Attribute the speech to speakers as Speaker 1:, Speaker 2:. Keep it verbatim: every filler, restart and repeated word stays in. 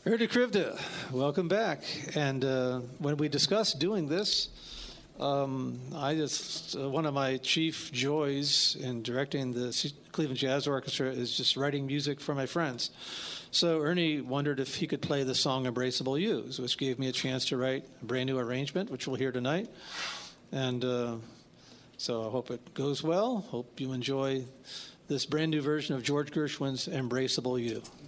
Speaker 1: Ernie Krivda, welcome back. And uh, when we discussed doing this, um, I just uh, one of my chief joys in directing the C- Cleveland Jazz Orchestra is just writing music for my friends. So Ernie wondered if he could play the song "Embraceable You," which gave me a chance to write a brand new arrangement, which we'll hear tonight. And uh, so I hope it goes well. Hope you enjoy this brand new version of George Gershwin's "Embraceable You."